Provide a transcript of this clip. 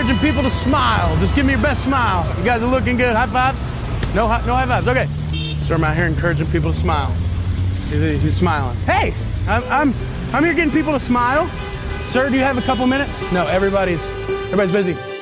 encouraging people to smile. Just give me your best smile. You guys are looking good. High fives? No high fives. Okay. So I'm out here encouraging people to smile. He's smiling. Hey, I'm here getting people to smile. Sir, do you have a couple minutes? No, everybody's busy.